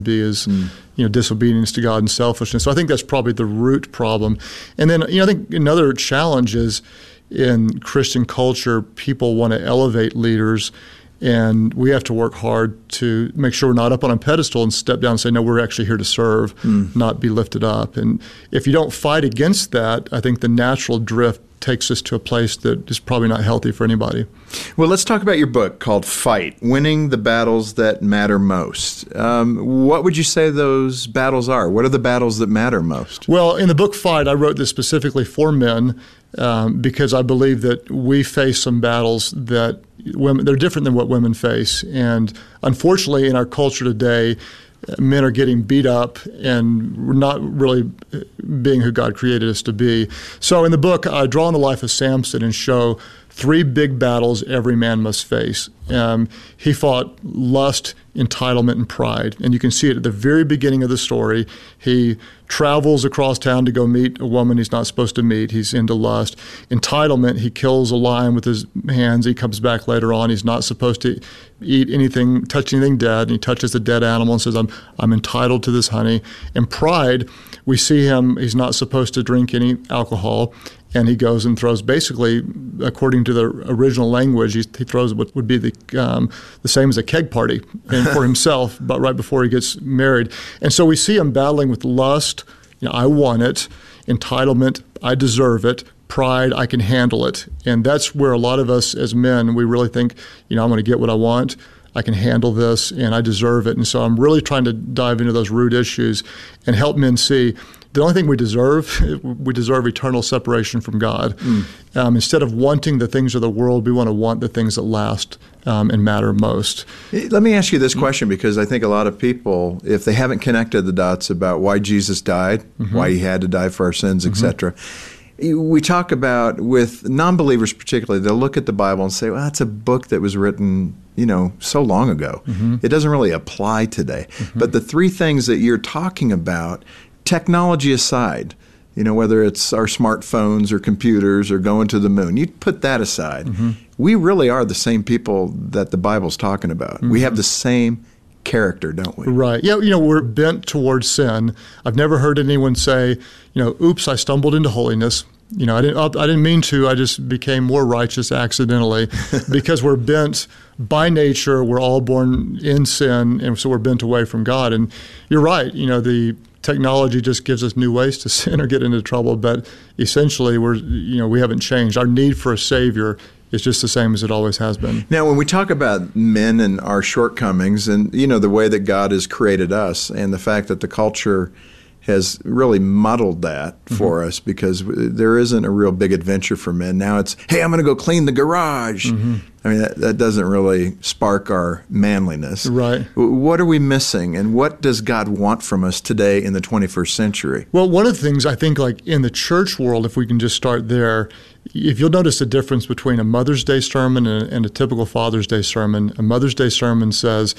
be is disobedience to God and selfishness. So I think that's probably the root problem. And then I think another challenge is in Christian culture, people want to elevate leaders, and we have to work hard to make sure we're not up on a pedestal and step down and say, no, we're actually here to serve, not be lifted up. And if you don't fight against that, I think the natural drift takes us to a place that is probably not healthy for anybody. Well, let's talk about your book called Fight, Winning the Battles That Matter Most. What would you say those battles are? What are the battles that matter most? Well, in the book Fight, I wrote this specifically for men because I believe that we face some battles that they're different than what women face. And unfortunately, in our culture today, men are getting beat up and we're not really being who God created us to be. So in the book, I draw on the life of Samson and show 3 big battles every man must face. He fought lust, entitlement, and pride. And you can see it at the very beginning of the story. He travels across town to go meet a woman he's not supposed to meet. He's into lust. Entitlement, he kills a lion with his hands. He comes back later on. He's not supposed to eat anything, touch anything dead. And he touches a dead animal and says, I'm entitled to this honey. And pride, we see him, he's not supposed to drink any alcohol. And he goes and throws, basically, according to the original language, he throws what would be the same as a keg party for himself, but right before he gets married. And so we see him battling with lust, I want it, entitlement, I deserve it, pride, I can handle it. And that's where a lot of us as men, we really think, I'm going to get what I want, I can handle this, and I deserve it. And so I'm really trying to dive into those root issues and help men see the only thing we deserve eternal separation from God. Instead of wanting the things of the world, we want to want the things that last and matter most. Let me ask you this question, because I think a lot of people, if they haven't connected the dots about why Jesus died, why he had to die for our sins, etc., we talk about, with non-believers particularly, they'll look at the Bible and say, well, that's a book that was written so long ago. It doesn't really apply today. But the 3 things that you're talking about, technology aside, whether it's our smartphones or computers or going to the moon, you put that aside, we really are the same people that the Bible's talking about. We have the same character, don't we? Right. Yeah, we're bent towards sin. I've never heard anyone say, oops, I stumbled into holiness. I didn't mean to. I just became more righteous accidentally because we're bent by nature. We're all born in sin, and so we're bent away from God. And you're right. The technology just gives us new ways to sin or get into trouble, but essentially we haven't changed. Our need for a Savior is just the same as it always has been. Now, when we talk about men and our shortcomings and, the way that God has created us and the fact that the culture has really muddled that for us, because there isn't a real big adventure for men. Now it's, hey, I'm going to go clean the garage. I mean, that doesn't really spark our manliness. Right. What are we missing, and what does God want from us today in the 21st century? Well, one of the things I think, like in the church world, if we can just start there, if you'll notice the difference between a Mother's Day sermon and a typical Father's Day sermon, a Mother's Day sermon says,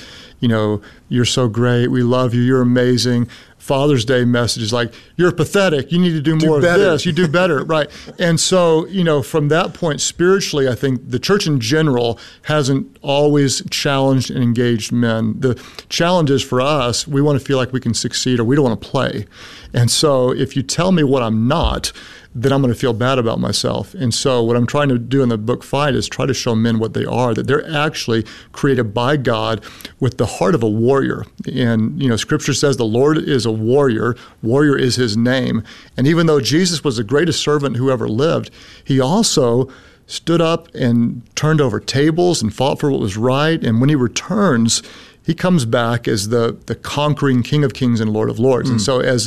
you're so great, we love you, you're amazing. Father's Day message is like, you're pathetic, you need to do more of this, you do better, right? And so, from that point, spiritually, I think the church in general hasn't always challenged and engaged men. The challenge is for us, we want to feel like we can succeed, or we don't want to play. And so if you tell me what I'm not, then I'm going to feel bad about myself. And so what I'm trying to do in the book Fight is try to show men what they are, that they're actually created by God with the heart of a warrior. And, Scripture says the Lord is a warrior. Warrior is his name. And even though Jesus was the greatest servant who ever lived, he also stood up and turned over tables and fought for what was right. And when he returns, he comes back as the conquering King of Kings and Lord of Lords. And so as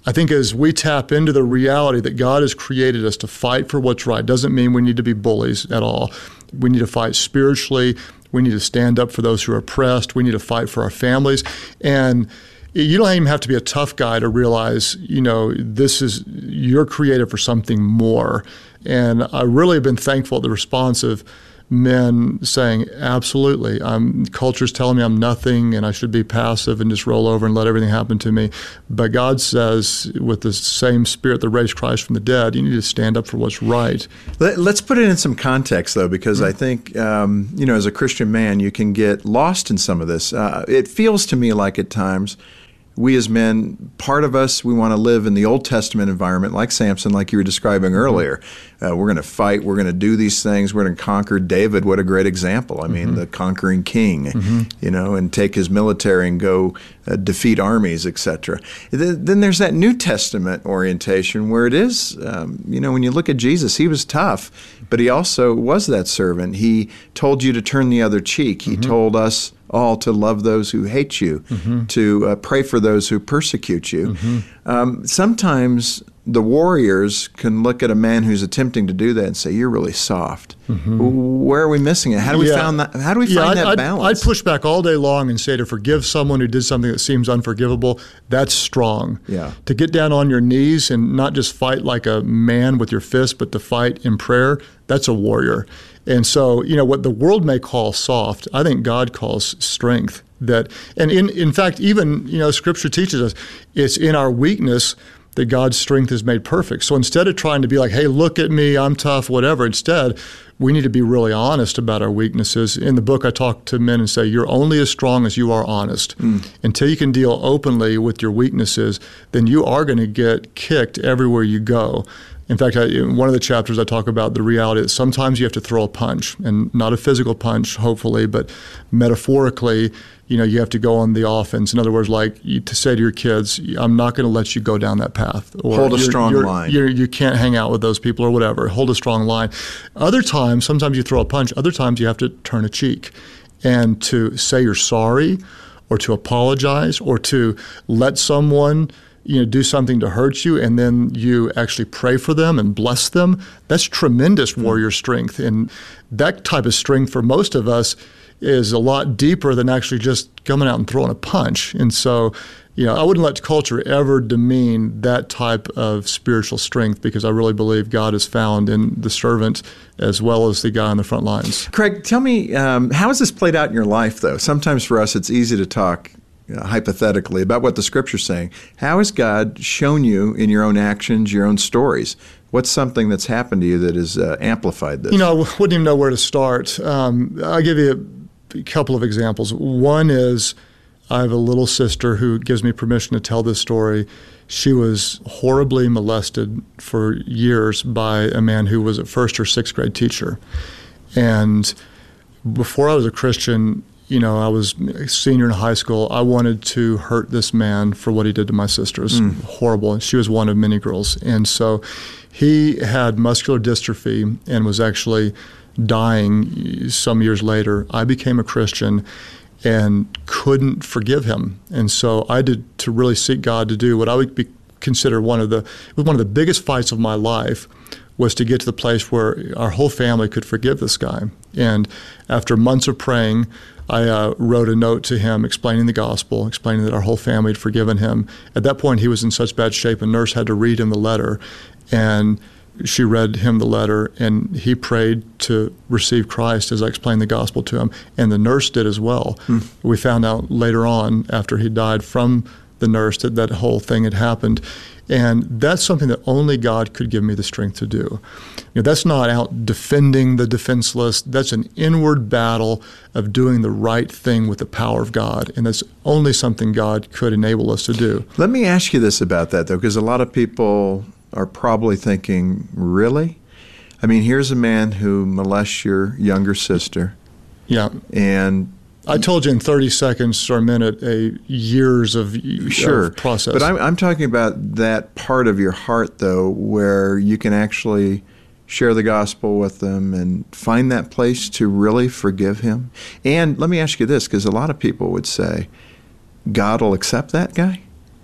we tap into the reality that God has created us to fight for what's right, doesn't mean we need to be bullies at all. We need to fight spiritually. We need to stand up for those who are oppressed. We need to fight for our families. And you don't even have to be a tough guy to realize, you're created for something more. And I really have been thankful at the response of men saying, absolutely, culture's telling me I'm nothing and I should be passive and just roll over and let everything happen to me. But God says, with the same Spirit that raised Christ from the dead, you need to stand up for what's right. Let's put it in some context, though, because I think, as a Christian man, you can get lost in some of this. It feels to me like at times, we as men, part of us, we want to live in the Old Testament environment like Samson, like you were describing earlier. We're going to fight. We're going to do these things. We're going to conquer. David, what a great example. I mean, the conquering king, and take his military and go defeat armies, etc. Then there's that New Testament orientation where it is, when you look at Jesus, he was tough, but he also was that servant. He told you to turn the other cheek. He told us all to love those who hate you, to pray for those who persecute you. Sometimes the warriors can look at a man who's attempting to do that and say, "You're really soft." Where are we missing it? How do we find that? How do we find that balance? I'd push back all day long and say to forgive someone who did something that seems unforgivable, that's strong. Yeah. To get down on your knees and not just fight like a man with your fist, but to fight in prayer, that's a warrior. And so, what the world may call soft, I think God calls strength. And in fact, even, Scripture teaches us it's in our weakness that God's strength is made perfect. So instead of trying to be like, hey, look at me, I'm tough, whatever, instead, we need to be really honest about our weaknesses. In the book, I talk to men and say, you're only as strong as you are honest. Until you can deal openly with your weaknesses, then you are going to get kicked everywhere you go. In fact, in one of the chapters, I talk about the reality that sometimes you have to throw a punch, and not a physical punch, hopefully, but metaphorically, you have to go on the offense. In other words, like to say to your kids, I'm not going to let you go down that path. Or hold a strong line. You can't hang out with those people or whatever. Hold a strong line. Other times, sometimes you throw a punch. Other times you have to turn a cheek and to say you're sorry or to apologize or to let someone do something to hurt you, and then you actually pray for them and bless them. That's tremendous warrior strength. And that type of strength for most of us is a lot deeper than actually just coming out and throwing a punch. And so, I wouldn't let culture ever demean that type of spiritual strength, because I really believe God is found in the servant as well as the guy on the front lines. Craig, tell me, how has this played out in your life, though? Sometimes for us, it's easy to talk hypothetically about what the Scripture's saying. How has God shown you in your own actions, your own stories? What's something that's happened to you that has amplified this? I wouldn't even know where to start. I'll give you a couple of examples. One is I have a little sister who gives me permission to tell this story. She was horribly molested for years by a man who was a first or sixth grade teacher. And before I was a Christian, I was a senior in high school. I wanted to hurt this man for what he did to my sister. It was horrible. And she was one of many girls. And so he had muscular dystrophy and was actually dying some years later. I became a Christian and couldn't forgive him. And so I did to really seek God to do what I would consider one of the biggest fights of my life, was to get to the place where our whole family could forgive this guy. And after months of praying, I wrote a note to him explaining the gospel, explaining that our whole family had forgiven him. At that point, he was in such bad shape, a nurse had to read him the letter. And she read him the letter, and he prayed to receive Christ as I explained the gospel to him. And the nurse did as well. We found out later on, after he died, from the nurse that whole thing had happened. And that's something that only God could give me the strength to do. That's not out defending the defenseless. That's an inward battle of doing the right thing with the power of God. And that's only something God could enable us to do. Let me ask you this about that, though, because a lot of people are probably thinking, really? I mean, here's a man who molests your younger sister. Yeah. And I told you in 30 seconds or a minute, years of process. But I'm talking about that part of your heart, though, where you can actually share the gospel with them and find that place to really forgive him. And let me ask you this, because a lot of people would say, God will accept that guy?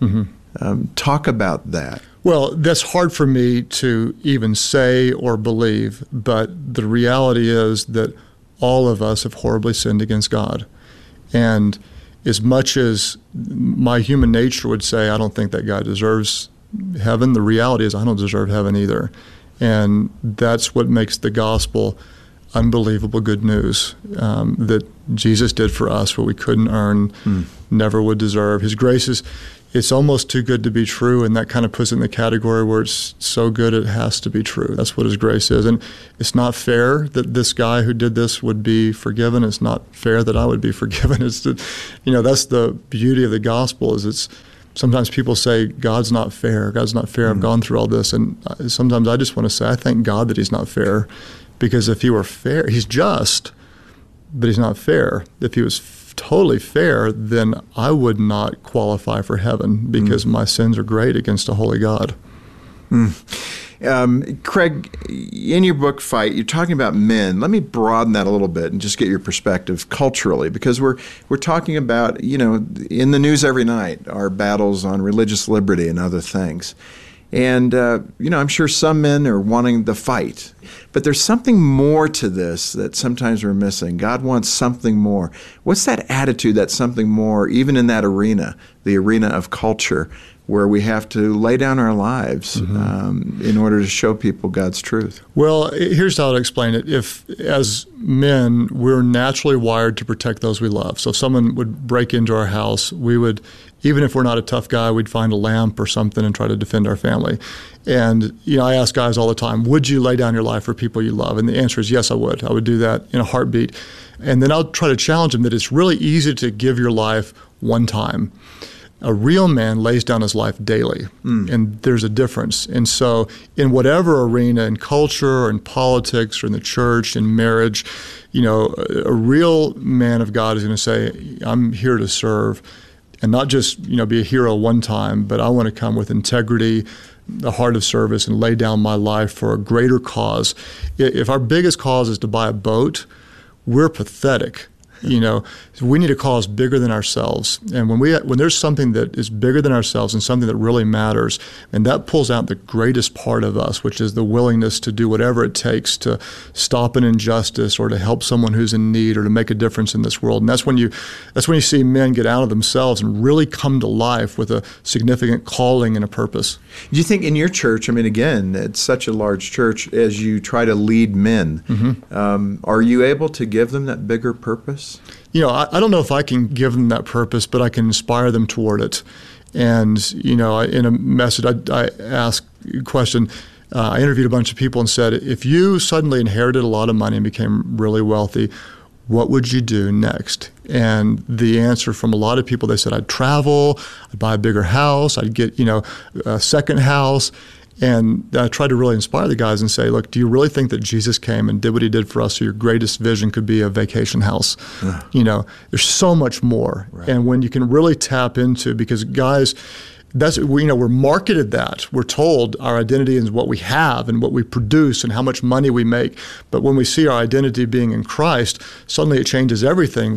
Talk about that. Well, that's hard for me to even say or believe, but the reality is that all of us have horribly sinned against God. And as much as my human nature would say, I don't think that God deserves heaven, the reality is I don't deserve heaven either. And that's what makes the gospel, unbelievable good news that Jesus did for us what we couldn't earn, never would deserve. His grace it's almost too good to be true, and that kind of puts it in the category where it's so good it has to be true. That's what his grace is. And it's not fair that this guy who did this would be forgiven. It's not fair that I would be forgiven. It's that's the beauty of the gospel. Is sometimes people say God's not fair. God's not fair. I've gone through all this, and sometimes I just want to say I thank God that he's not fair, because if he were fair, he's just, but he's not fair. If he was totally fair, then I would not qualify for heaven, because my sins are great against a holy God. Craig, in your book, Fight, you're talking about men. Let me broaden that a little bit and just get your perspective culturally, because we're talking about, in the news every night, our battles on religious liberty and other things. And, I'm sure some men are wanting the fight. But there's something more to this that sometimes we're missing. God wants something more. What's that attitude, that something more, even in that arena, the arena of culture, where we have to lay down our lives in order to show people God's truth? Well, here's how I'd explain it. If, as men, we're naturally wired to protect those we love. So if someone would break into our house, we would, even if we're not a tough guy, we'd find a lamp or something and try to defend our family. And, I ask guys all the time, would you lay down your life for people you love? And the answer is yes, I would. I would do that in a heartbeat. And then I'll try to challenge them that it's really easy to give your life one time. A real man lays down his life daily, and there's a difference. And so in whatever arena, in culture or in politics or in the church, in marriage, a real man of God is going to say, I'm here to serve, and not just, be a hero one time, but I want to come with integrity, the heart of service, and lay down my life for a greater cause. If our biggest cause is to buy a boat, we're pathetic. We need a cause bigger than ourselves. And when there's something that is bigger than ourselves and something that really matters, and that pulls out the greatest part of us, which is the willingness to do whatever it takes to stop an injustice or to help someone who's in need or to make a difference in this world. And that's when you see men get out of themselves and really come to life with a significant calling and a purpose. Do you think in your church, again, it's such a large church, as you try to lead men, are you able to give them that bigger purpose? I don't know if I can give them that purpose, but I can inspire them toward it. And, in a message, I asked a question. I interviewed a bunch of people and said, if you suddenly inherited a lot of money and became really wealthy, what would you do next? And the answer from a lot of people, they said, I'd travel, I'd buy a bigger house, I'd get, a second house. And I tried to really inspire the guys and say, look, do you really think that Jesus came and did what he did for us so your greatest vision could be a vacation house? There's so much more. Right. And when you can really tap into, because guys, we're marketed that. We're told our identity is what we have and what we produce and how much money we make. But when we see our identity being in Christ, suddenly it changes everything.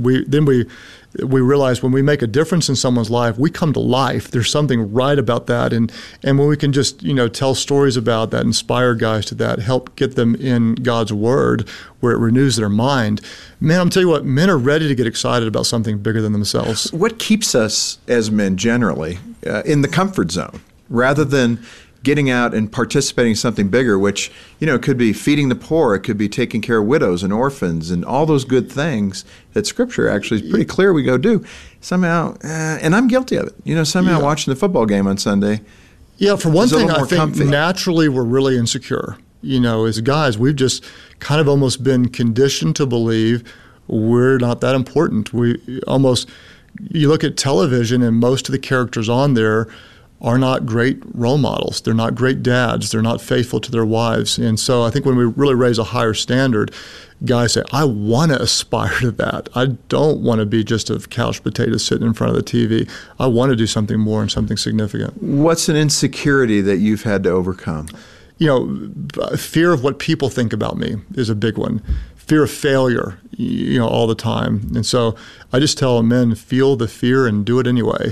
We realize when we make a difference in someone's life, we come to life. There's something right about that. And when we can just, tell stories about that, inspire guys to that, help get them in God's Word where it renews their mind, man, I'm telling you what, men are ready to get excited about something bigger than themselves. What keeps us as men generally in the comfort zone rather than getting out and participating in something bigger, which, could be feeding the poor, it could be taking care of widows and orphans and all those good things that Scripture actually is pretty clear we go do. Somehow, and I'm guilty of it, somehow watching the football game on Sunday. Yeah, for one thing, I think comfy. Naturally we're really insecure. As guys, we've just kind of almost been conditioned to believe we're not that important. You look at television and most of the characters on there are not great role models. They're not great dads. They're not faithful to their wives. And so I think when we really raise a higher standard, guys say, I want to aspire to that. I don't want to be just a couch potato sitting in front of the TV. I want to do something more and something significant. What's an insecurity that you've had to overcome? Fear of what people think about me is a big one. Fear of failure, all the time. And so I just tell men, feel the fear and do it anyway.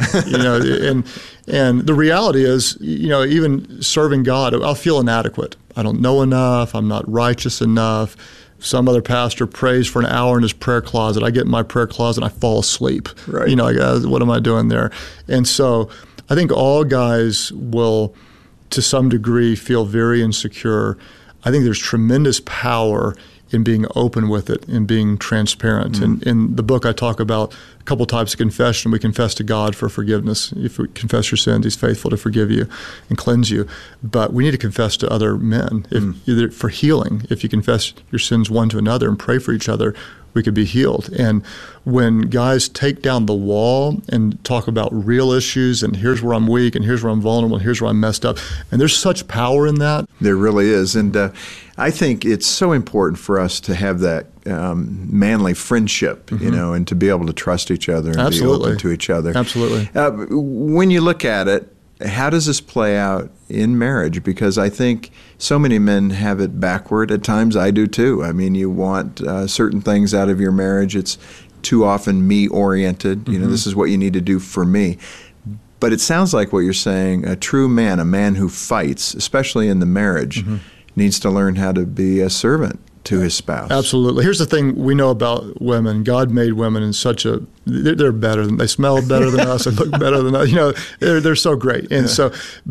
And the reality is, even serving God, I'll feel inadequate. I don't know enough. I'm not righteous enough. Some other pastor prays for an hour in his prayer closet. I get in my prayer closet and I fall asleep. Right. What am I doing there? And so I think all guys will, to some degree, feel very insecure. I think there's tremendous power in being open with it and being transparent. And in the book, I talk about a couple types of confession. We confess to God for forgiveness. If we confess your sins, He's faithful to forgive you and cleanse you. But we need to confess to other men either for healing. If you confess your sins one to another and pray for each other, we could be healed. And when guys take down the wall and talk about real issues, and here's where I'm weak, and here's where I'm vulnerable, and here's where I'm messed up, and there's such power in that. There really is. And I think it's so important for us to have that manly friendship, and to be able to trust each other and be open to each other. Absolutely. When you look at it, how does this play out in marriage? Because I think so many men have it backward. At times I do too. I mean, you want certain things out of your marriage. It's too often me-oriented. This is what you need to do for me. But it sounds like what you're saying, a true man, a man who fights, especially in the marriage, needs to learn how to be a servant to his spouse. Absolutely. Here's the thing we know about women. God made women in such a, they're better than, they smell better than us, they look better than us. They're so great. And so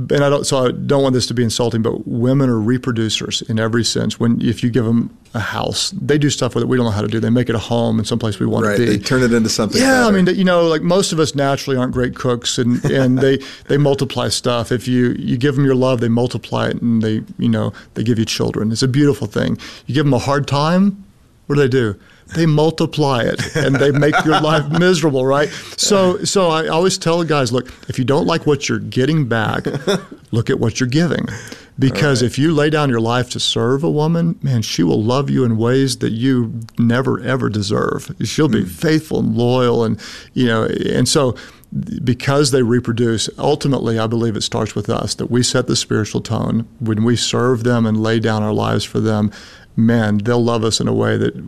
I don't want this to be insulting, but women are reproducers in every sense. If you give them a house, they do stuff with it we don't know how to do. They make it a home and someplace we want to be. They turn it into something better. I mean, like most of us naturally aren't great cooks, and they multiply stuff. If you give them your love, they multiply it, and they give you children. It's a beautiful thing. You give them a hard time, what do? They multiply it, and they make your life miserable, right? So I always tell the guys, look, if you don't like what you're getting back, look at what you're giving. Because if you lay down your life to serve a woman, man, she will love you in ways that you never, ever deserve. She'll be faithful and loyal, and so because they reproduce, ultimately, I believe it starts with us, that we set the spiritual tone. When we serve them and lay down our lives for them, man, they'll love us in a way that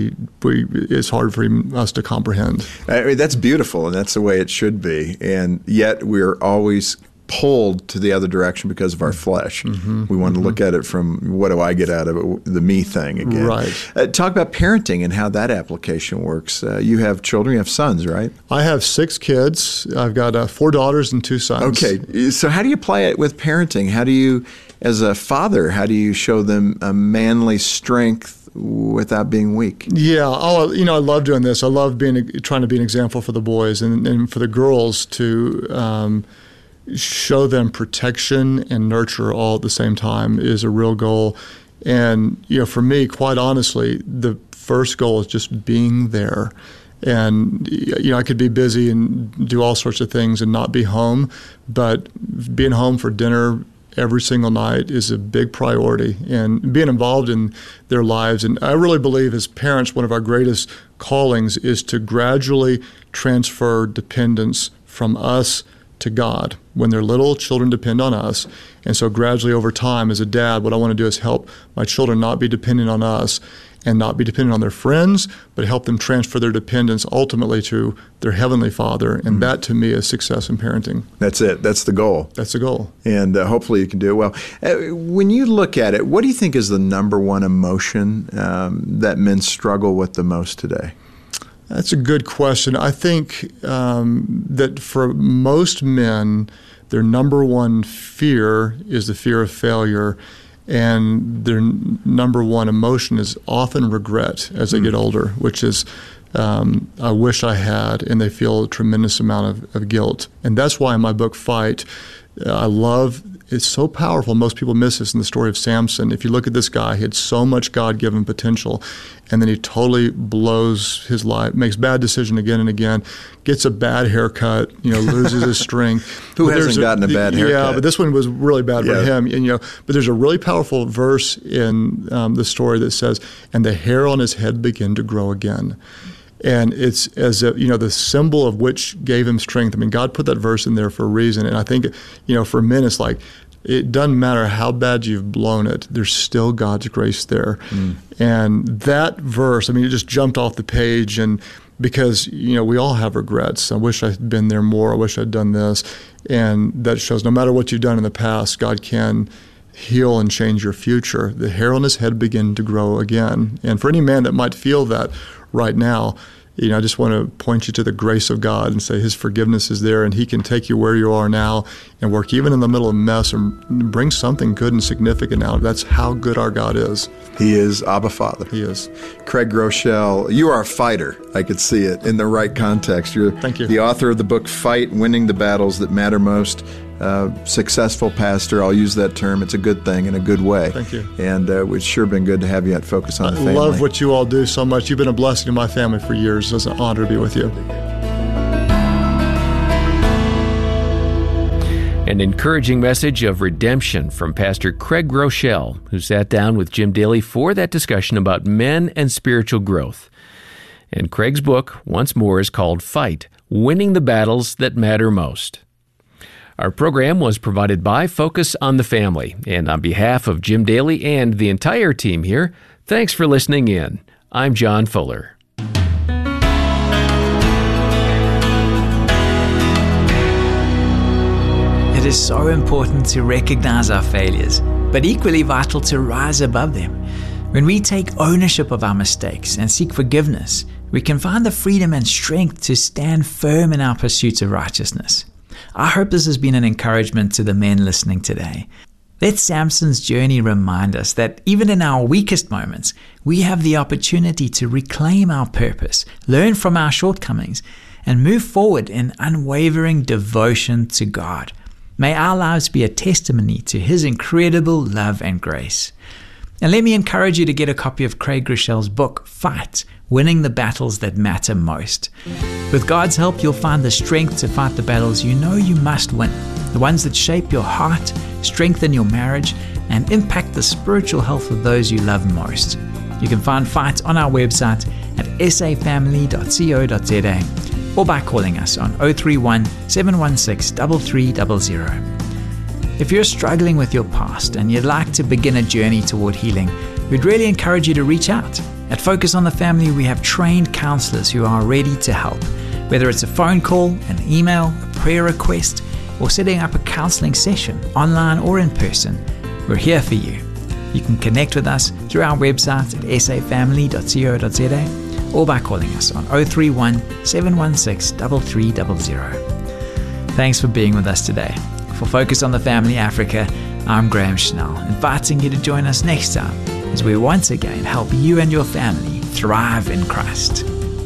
it's hard for us to comprehend. I mean, that's beautiful, and that's the way it should be. And yet we're always pulled to the other direction because of our flesh. We want to look at it from, what do I get out of it, the me thing again. Right. Talk about parenting and how that application works. You have children, you have sons, right? I have 6 kids. I've got 4 daughters and 2 sons. Okay, so how do you play it with parenting? How do you, as a father, how do you show them a manly strength without being weak? Yeah, I love doing this. I love trying to be an example for the boys and for the girls to show them protection and nurture all at the same time is a real goal. And for me, quite honestly, the first goal is just being there. And I could be busy and do all sorts of things and not be home, but being home for dinner every single night is a big priority, and being involved in their lives. And I really believe as parents, one of our greatest callings is to gradually transfer dependence from us to God. When they're little, children depend on us. And so gradually over time, as a dad, what I want to do is help my children not be dependent on us and not be dependent on their friends, but help them transfer their dependence ultimately to their Heavenly Father. And that, to me, is success in parenting. That's it. That's the goal. That's the goal. And hopefully you can do it well. When you look at it, what do you think is the number one emotion that men struggle with the most today? That's a good question. I think that for most men, their number one fear is the fear of failure, and their number one emotion is often regret as they get older, which is, I wish I had, and they feel a tremendous amount of guilt. And that's why in my book, Fight, it's so powerful. Most people miss this in the story of Samson. If you look at this guy, he had so much God-given potential, and then he totally blows his life, makes bad decisions again and again, gets a bad haircut, loses his strength. Who hasn't gotten a bad haircut? Yeah, but this one was really bad for him. And, but there's a really powerful verse in the story that says, "And the hair on his head began to grow again." And it's as if, the symbol of which gave him strength. I mean, God put that verse in there for a reason. And I think, for men, it's like, it doesn't matter how bad you've blown it, there's still God's grace there. And that verse, it just jumped off the page. And because, we all have regrets. I wish I'd been there more. I wish I'd done this. And that shows no matter what you've done in the past, God can heal and change your future. The hair on his head begin to grow again. And for any man that might feel that right now, I just want to point you to the grace of God and say His forgiveness is there, and He can take you where you are now and work even in the middle of mess and bring something good and significant out. That's how good our God is. He is Abba Father. He is. Craig Groeschel, you are a fighter. I could see it in the right context. You're Thank you. The author of the book, Fight, Winning the Battles That Matter Most. Successful pastor, I'll use that term. It's a good thing in a good way. Thank you. And it's sure been good to have you at Focus on the Family. I love what you all do so much. You've been a blessing to my family for years. It's an honor to be with you. An encouraging message of redemption from Pastor Craig Groeschel, who sat down with Jim Daly for that discussion about men and spiritual growth. And Craig's book, once more, is called Fight, Winning the Battles That Matter Most. Our program was provided by Focus on the Family. And on behalf of Jim Daly and the entire team here, thanks for listening in. I'm John Fuller. It is so important to recognize our failures, but equally vital to rise above them. When we take ownership of our mistakes and seek forgiveness, we can find the freedom and strength to stand firm in our pursuit of righteousness. I hope this has been an encouragement to the men listening today. Let Samson's journey remind us that even in our weakest moments, we have the opportunity to reclaim our purpose, learn from our shortcomings, and move forward in unwavering devotion to God. May our lives be a testimony to His incredible love and grace. And let me encourage you to get a copy of Craig Groeschel's book, Fight, Winning the Battles That Matter Most. With God's help, you'll find the strength to fight the battles you know you must win, the ones that shape your heart, strengthen your marriage, and impact the spiritual health of those you love most. You can find Fight on our website at safamily.co.za or by calling us on 031 716 3300. If you're struggling with your past and you'd like to begin a journey toward healing, we'd really encourage you to reach out. At Focus on the Family, we have trained counselors who are ready to help. Whether it's a phone call, an email, a prayer request, or setting up a counseling session, online or in person, we're here for you. You can connect with us through our website at safamily.co.za or by calling us on 031 716 3300. Thanks for being with us today. For Focus on the Family Africa, I'm Graham Schnell, inviting you to join us next time as we once again help you and your family thrive in Christ.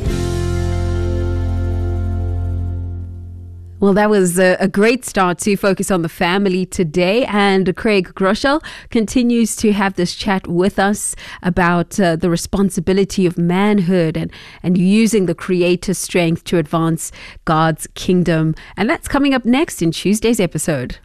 Well, that was a great start to Focus on the Family today. And Craig Groeschel continues to have this chat with us about the responsibility of manhood and using the Creator's strength to advance God's kingdom. And that's coming up next in Tuesday's episode.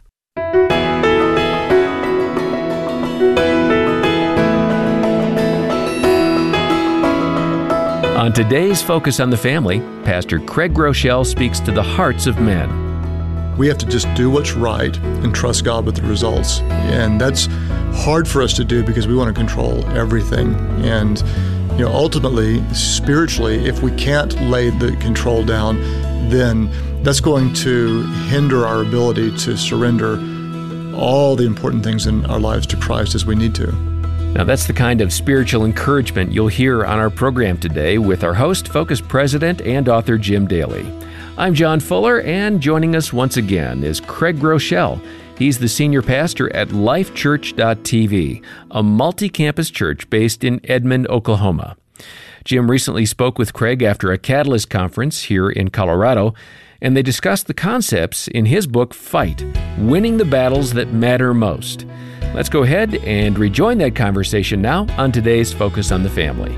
On today's Focus on the Family, Pastor Craig Groeschel speaks to the hearts of men. We have to just do what's right and trust God with the results. And that's hard for us to do because we want to control everything. And ultimately, spiritually, if we can't lay the control down, then that's going to hinder our ability to surrender all the important things in our lives to Christ as we need to. Now, that's the kind of spiritual encouragement you'll hear on our program today with our host, Focus President and author Jim Daly. I'm John Fuller, and joining us once again is Craig Groeschel. He's the senior pastor at lifechurch.tv, a multi-campus church based in Edmond, Oklahoma. Jim recently spoke with Craig after a Catalyst conference here in Colorado, and they discussed the concepts in his book, Fight, Winning the Battles That Matter Most. Let's go ahead and rejoin that conversation now on today's Focus on the Family.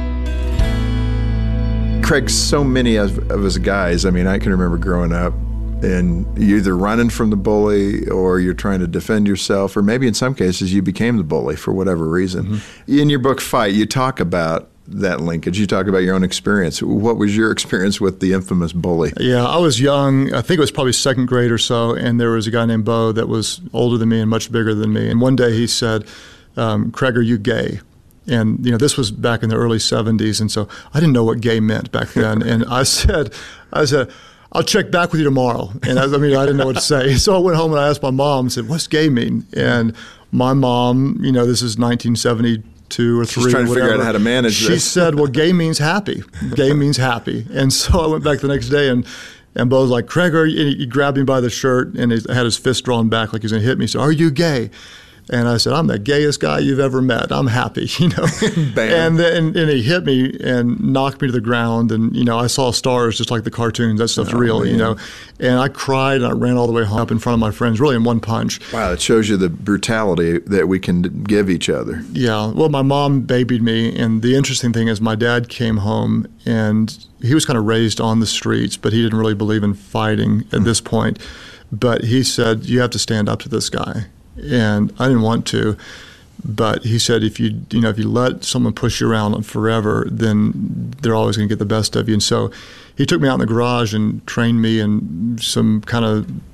Craig, so many of us guys, I can remember growing up, and you're either running from the bully or you're trying to defend yourself, or maybe in some cases you became the bully for whatever reason. Mm-hmm. In your book, Fight, you talk about that linkage. You talk about your own experience. What was your experience with the infamous bully? Yeah, I was young. I think it was probably second grade or so, and there was a guy named Bo that was older than me and much bigger than me. And one day he said, Craig, are you gay? And, this was back in the early 70s, and so I didn't know what gay meant back then. And I said, I'll check back with you tomorrow. And I didn't know what to say. So I went home and I asked my mom, said, what's gay mean? And my mom, this is 1972 2 or 3. She's trying to whatever. figure out how to manage She this. said, well, gay means happy. Gay means happy. And so I went back the next day, and Bo was like, Craig, he grabbed me by the shirt, and he had his fist drawn back like he was going to hit me. He said, are you gay? And I said, I'm the gayest guy you've ever met. I'm happy, Bam. And he hit me and knocked me to the ground. And, I saw stars just like the cartoons. That stuff's real, man. And I cried, and I ran all the way home up in front of my friends, really in one punch. Wow, it shows you the brutality that we can give each other. Yeah. Well, my mom babied me. And the interesting thing is my dad came home, and he was kind of raised on the streets, but he didn't really believe in fighting at this point. But he said, you have to stand up to this guy. And I didn't want to, but he said, if you let someone push you around forever, then they're always going to get the best of you. And so he took me out in the garage and trained me in some kind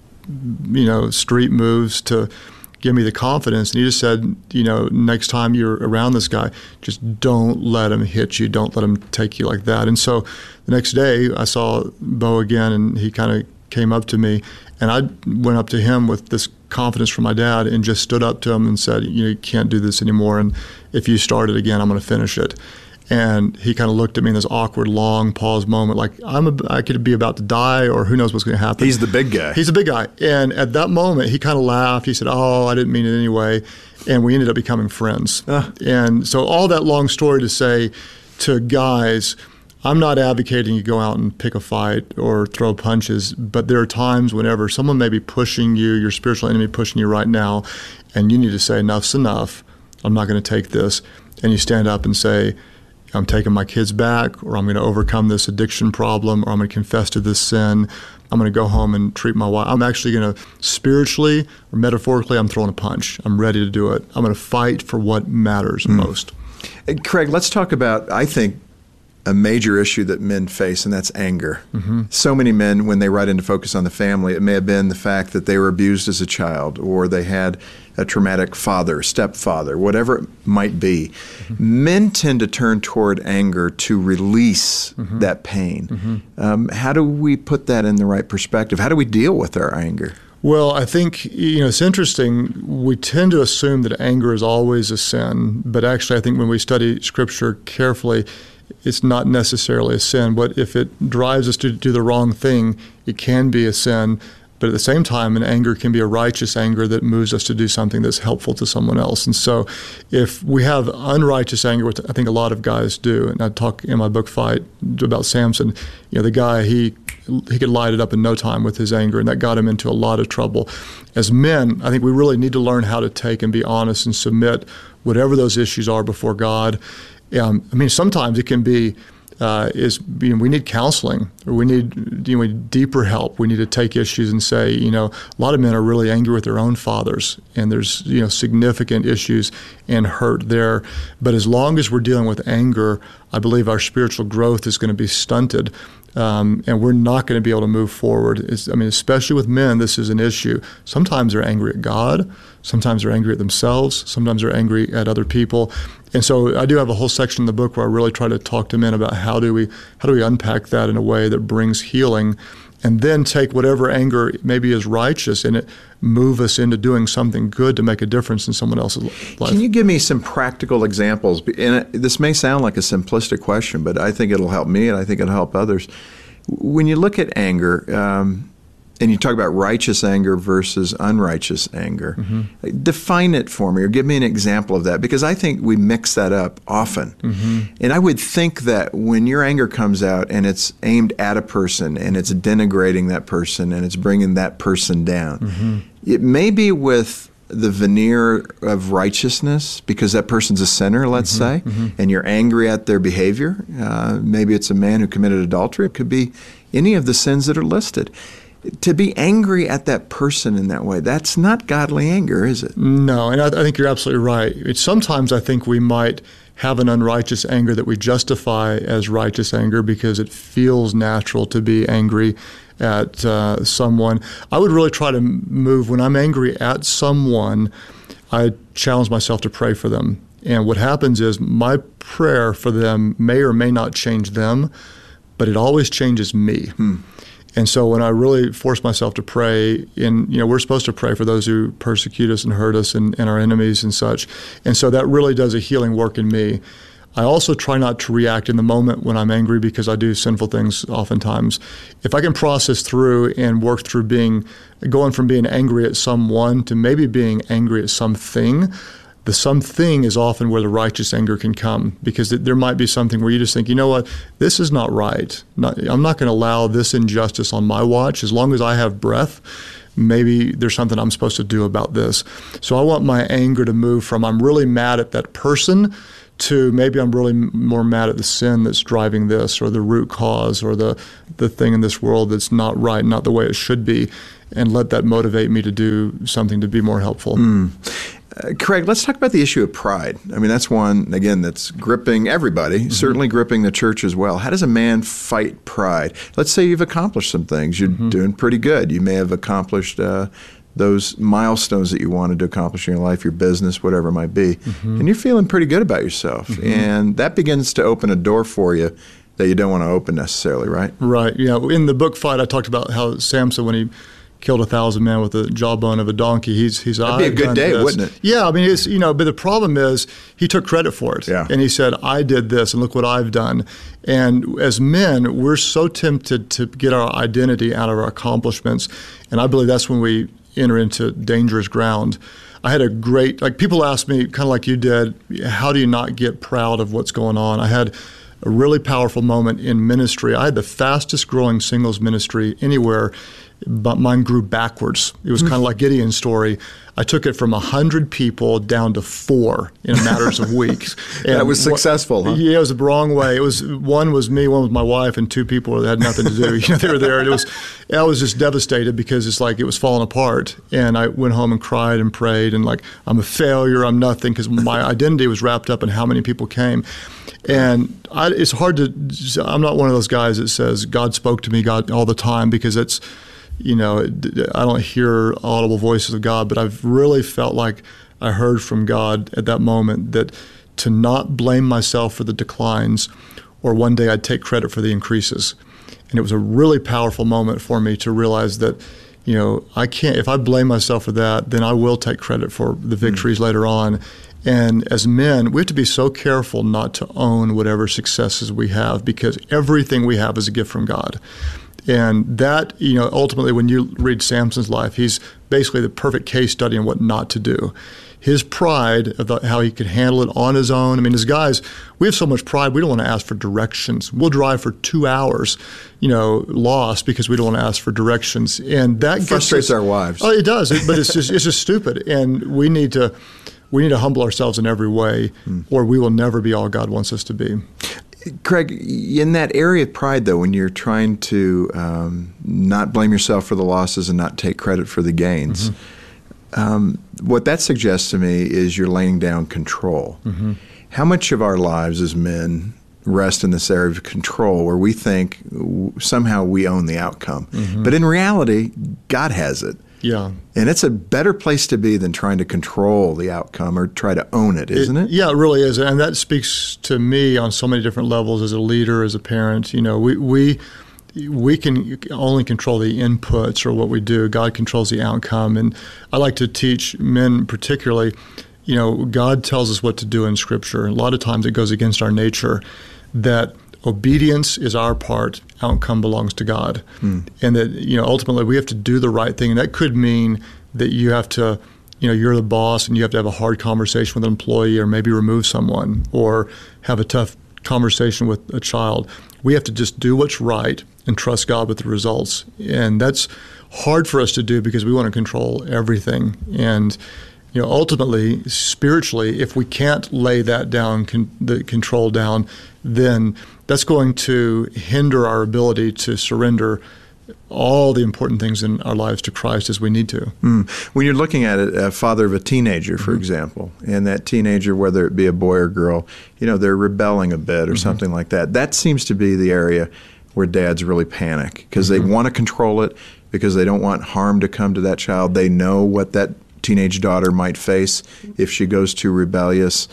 of, street moves to give me the confidence. And he just said, next time you're around this guy, just don't let him hit you. Don't let him take you like that. And so the next day I saw Bo again, and he kind of came up to me, and I went up to him with this confidence from my dad and just stood up to him and said, you can't do this anymore, and if you start it again, I'm going to finish it. And he kind of looked at me in this awkward, long pause moment, like I could be about to die, or who knows what's going to happen. He's the big guy. He's a big guy. And at that moment, he kind of laughed. He said, oh, I didn't mean it anyway. And we ended up becoming friends. And so all that long story to say to guys, I'm not advocating you go out and pick a fight or throw punches, but there are times whenever someone may be pushing you, your spiritual enemy pushing you right now, and you need to say, enough's enough. I'm not going to take this. And you stand up and say, I'm taking my kids back, or I'm going to overcome this addiction problem, or I'm going to confess to this sin. I'm going to go home and treat my wife. I'm actually going to spiritually or metaphorically, I'm throwing a punch. I'm ready to do it. I'm going to fight for what matters most. Craig, let's talk about, I think, a major issue that men face, and that's anger. So many men, when they write into Focus on the Family, it may have been the fact that they were abused as a child, or they had a traumatic father, stepfather, whatever it might be. Men tend to turn toward anger to release that pain. How do we put that in the right perspective? How do we deal with our anger? Well, I think, it's interesting. We tend to assume that anger is always a sin, but actually I think when we study Scripture carefully, it's not necessarily a sin. But if it drives us to do the wrong thing, it can be a sin. But at the same time, an anger can be a righteous anger that moves us to do something that's helpful to someone else. And so if we have unrighteous anger, which I think a lot of guys do, and I talk in my book Fight about Samson, the guy, he could light it up in no time with his anger, and that got him into a lot of trouble. As men, I think we really need to learn how to take and be honest and submit whatever those issues are before God. Sometimes it can be we need counseling, or we need deeper help. We need to take issues and say, a lot of men are really angry with their own fathers, and there's significant issues and hurt there. But as long as we're dealing with anger, I believe our spiritual growth is going to be stunted. And we're not going to be able to move forward. Especially with men, this is an issue. Sometimes they're angry at God. Sometimes they're angry at themselves. Sometimes they're angry at other people. And so I do have a whole section in the book where I really try to talk to men about how do we unpack that in a way that brings healing, and then take whatever anger maybe is righteous and it move us into doing something good to make a difference in someone else's life. Can you give me some practical examples? And this may sound like a simplistic question, but I think it'll help me, and I think it'll help others. When you look at anger, and you talk about righteous anger versus unrighteous anger, define it for me, or give me an example of that, because I think we mix that up often. And I would think that when your anger comes out and it's aimed at a person and it's denigrating that person and it's bringing that person down, it may be with the veneer of righteousness because that person's a sinner, let's say, and you're angry at their behavior. Maybe it's a man who committed adultery. It could be any of the sins that are listed. To be angry at that person in that way, that's not godly anger, is it? No, and I think you're absolutely right. Sometimes I think we might have an unrighteous anger that we justify as righteous anger because it feels natural to be angry at someone. I would really try to move, when I'm angry at someone, I challenge myself to pray for them. And what happens is my prayer for them may or may not change them, but it always changes me. And so when I really force myself to pray, we're supposed to pray for those who persecute us and hurt us and our enemies and such. And so that really does a healing work in me. I also try not to react in the moment when I'm angry, because I do sinful things oftentimes. If I can process through and work through going from being angry at someone to maybe being angry at something, the something is often where the righteous anger can come, because there might be something where you just think, you know what, this is not right. I'm not going to allow this injustice on my watch. As long as I have breath, maybe there's something I'm supposed to do about this. So I want my anger to move from I'm really mad at that person to maybe I'm really more mad at the sin that's driving this, or the root cause, or the thing in this world that's not right, not the way it should be, and let that motivate me to do something to be more helpful. Craig, let's talk about the issue of pride. I mean, that's one, again, that's gripping everybody, certainly gripping the church as well. How does a man fight pride? Let's say you've accomplished some things. You're doing pretty good. You may have accomplished those milestones that you wanted to accomplish in your life, your business, whatever it might be, and you're feeling pretty good about yourself. And that begins to open a door for you that you don't want to open necessarily, right? Right. Yeah. In the book Fight, I talked about how Samson, when he killed 1,000 men with the jawbone of a donkey, he's that'd be a good day, wouldn't it? Yeah. I mean, but the problem is he took credit for it. Yeah. And he said, I did this, and look what I've done. And as men, we're so tempted to get our identity out of our accomplishments. And I believe that's when we enter into dangerous ground. I had a great, people ask me, kind of like you did, how do you not get proud of what's going on? I had a really powerful moment in ministry. I had the fastest growing singles ministry anywhere, but mine grew backwards. It was kind of like Gideon's story. I took it from 100 people down to 4 in a matter of weeks. And that was successful, huh? Yeah, it was the wrong way. It was one was me, one was my wife, and 2 people that had nothing to do. They were there, and I was just devastated, because it's like it was falling apart. And I went home and cried and prayed, and I'm a failure, I'm nothing, because my identity was wrapped up in how many people came. And it's hard to. I'm not one of those guys that says God spoke to me all the time, because it's. I don't hear audible voices of God, but I've really felt like I heard from God at that moment that to not blame myself for the declines, or one day I'd take credit for the increases. And it was a really powerful moment for me to realize that, I can't, if I blame myself for that, then I will take credit for the victories later on. And as men, we have to be so careful not to own whatever successes we have, because everything we have is a gift from God. And that, ultimately, when you read Samson's life, he's basically the perfect case study on what not to do. His pride of how he could handle it on his own. I mean, as guys, we have so much pride, we don't want to ask for directions. We'll drive for 2 hours, lost, because we don't want to ask for directions. And that frustrates our wives. Oh, it does, but it's just stupid. And we need to humble ourselves in every way, or we will never be all God wants us to be. Craig, in that area of pride, though, when you're trying to not blame yourself for the losses and not take credit for the gains, what that suggests to me is you're laying down control. How much of our lives as men rest in this area of control, where we think somehow we own the outcome? But in reality, God has it. Yeah. And it's a better place to be than trying to control the outcome or try to own it, isn't it? Yeah, it really is. And that speaks to me on so many different levels as a leader, as a parent. We can only control the inputs or what we do. God controls the outcome. And I like to teach men particularly, God tells us what to do in Scripture. And a lot of times it goes against our nature, that obedience is our part, outcome belongs to God. And that, ultimately we have to do the right thing. And that could mean that you have to, you're the boss and you have to have a hard conversation with an employee, or maybe remove someone, or have a tough conversation with a child. We have to just do what's right and trust God with the results. And that's hard for us to do, because we want to control everything. And ultimately, spiritually, if we can't lay that down, the control down, then that's going to hinder our ability to surrender all the important things in our lives to Christ as we need to. When you're looking at it, a father of a teenager, for example, and that teenager, whether it be a boy or girl, they're rebelling a bit or something like that. That seems to be the area where dads really panic, because they want to control it, because they don't want harm to come to that child. They know what that teenage daughter might face if she goes too rebellious.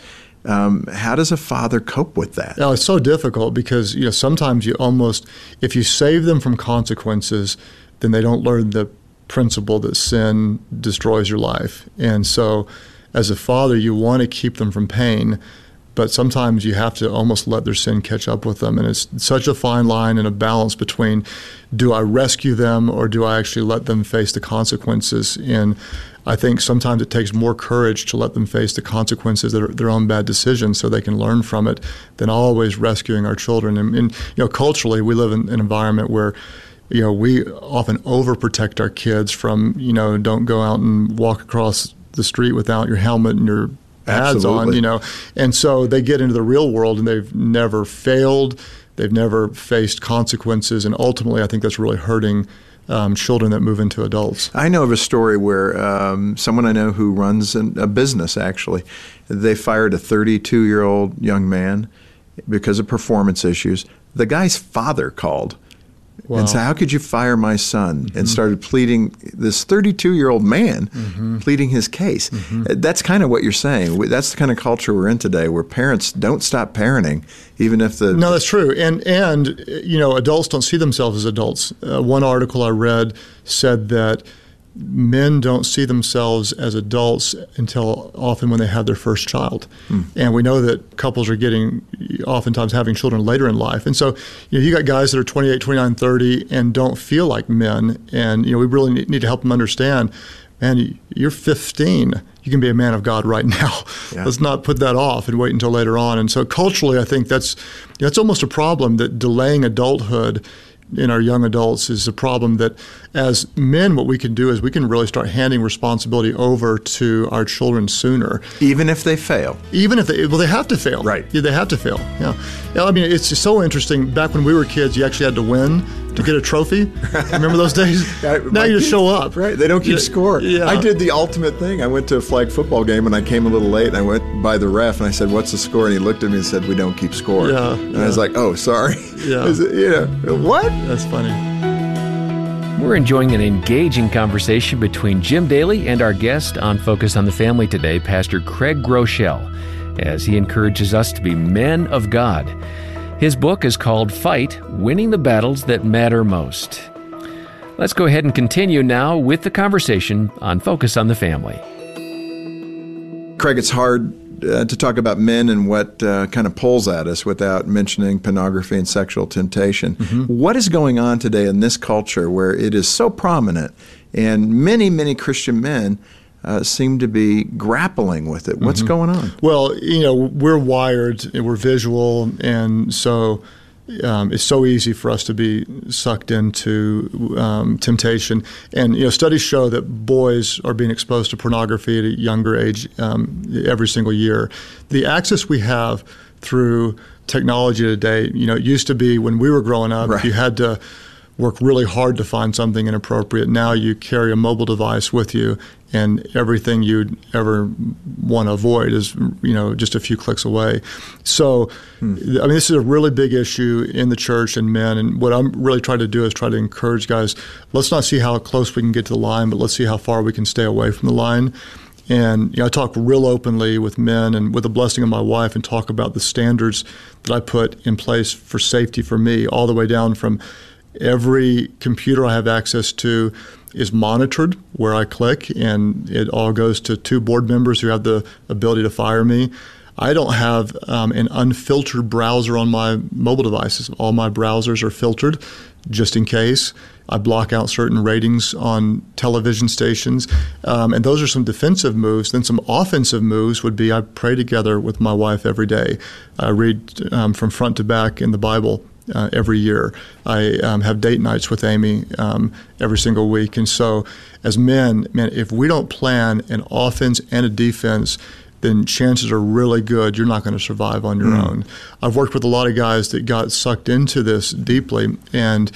How does a father cope with that? Oh, it's so difficult because sometimes you almost, if you save them from consequences, then they don't learn the principle that sin destroys your life. And so as a father, you want to keep them from pain, but sometimes you have to almost let their sin catch up with them. And it's such a fine line and a balance between, do I rescue them or do I actually let them face the consequences? And I think sometimes it takes more courage to let them face the consequences of their own bad decisions so they can learn from it than always rescuing our children. And culturally, we live in an environment where we often overprotect our kids from, don't go out and walk across the street without your helmet and your pads on, And so they get into the real world and they've never failed, they've never faced consequences, and ultimately I think that's really hurting children that move into adults. I know of a story where someone I know who runs a business, actually, they fired a 32-year-old young man because of performance issues. The guy's father called. Wow. And said, how could you fire my son? Mm-hmm. And started pleading, this 32-year-old man pleading his case. Mm-hmm. That's kind of what you're saying. That's the kind of culture we're in today, where parents don't stop parenting, even if the... No, that's true. And adults don't see themselves as adults. One article I read said that men don't see themselves as adults until often when they have their first child. And we know that couples are oftentimes having children later in life. And so, you got guys that are 28, 29, 30 and don't feel like men. And, we really need to help them understand, man, you're 15. You can be a man of God right now. Yeah. Let's not put that off and wait until later on. And so culturally, I think that's almost a problem, that delaying adulthood in our young adults is a problem that as men, what we can do is we can really start handing responsibility over to our children sooner. Even if they fail. Even if they have to fail. Right. Yeah, they have to fail. Yeah. I mean, it's just so interesting. Back when we were kids, you actually had to win to get a trophy. Remember those days? Now you just show up. Right. They don't keep score. Yeah. I did the ultimate thing. I went to a flag football game and I came a little late and I went by the ref and I said, what's the score? And he looked at me and said, we don't keep score. Yeah. And I was like, oh, sorry. Yeah. What? That's funny. We're enjoying an engaging conversation between Jim Daly and our guest on Focus on the Family today, Pastor Craig Groeschel, as he encourages us to be men of God. His book is called Fight, Winning the Battles That Matter Most. Let's go ahead and continue now with the conversation on Focus on the Family. Craig, it's hard to talk about men and what kind of pulls at us without mentioning pornography and sexual temptation. What is going on today in this culture where it is so prominent, and many, many Christian men seem to be grappling with it? What's going on? Well, we're wired and we're visual, and so it's so easy for us to be sucked into temptation. And studies show that boys are being exposed to pornography at a younger age every single year. The access we have through technology today, it used to be when we were growing up, right, you had to work really hard to find something inappropriate. Now you carry a mobile device with you, and everything you'd ever want to avoid is, just a few clicks away. So, I mean, this is a really big issue in the church and men, and what I'm really trying to do is try to encourage guys, let's not see how close we can get to the line, but let's see how far we can stay away from the line. And I talk real openly with men and with the blessing of my wife and talk about the standards that I put in place for safety for me, all the way down from every computer I have access to is monitored where I click, and it all goes to 2 board members who have the ability to fire me. I don't have an unfiltered browser on my mobile devices. All my browsers are filtered just in case. I block out certain ratings on television stations. And those are some defensive moves. Then some offensive moves would be I pray together with my wife every day. I read from front to back in the Bible every year. I have date nights with Amy every single week. And so as men, man, if we don't plan an offense and a defense, then chances are really good you're not going to survive on your own. I've worked with a lot of guys that got sucked into this deeply, and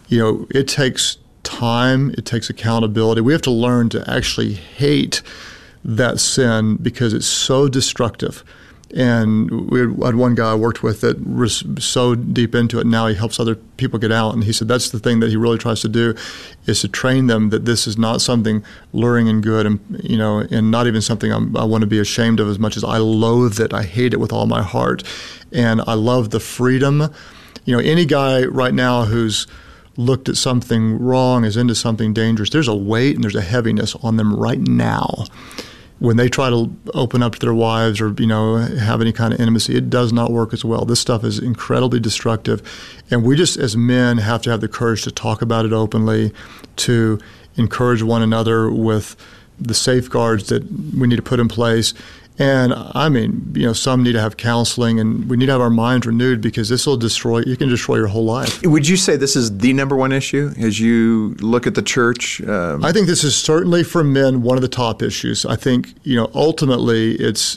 it takes time, it takes accountability. We have to learn to actually hate that sin because it's so destructive. And we had one guy I worked with that was so deep into it. Now he helps other people get out. And he said that's the thing that he really tries to do, is to train them that this is not something luring and good, and and not even something I want to be ashamed of as much as I loathe it. I hate it with all my heart, and I love the freedom. Any guy right now who's looked at something wrong, is into something dangerous, there's a weight and there's a heaviness on them right now. When they try to open up to their wives or, have any kind of intimacy, it does not work as well. This stuff is incredibly destructive. And we just, as men, have to have the courage to talk about it openly, to encourage one another with the safeguards that we need to put in place. And some need to have counseling, and we need to have our minds renewed, because you can destroy your whole life. Would you say this is the number one issue as you look at the church? I think this is certainly for men one of the top issues. I think, ultimately it's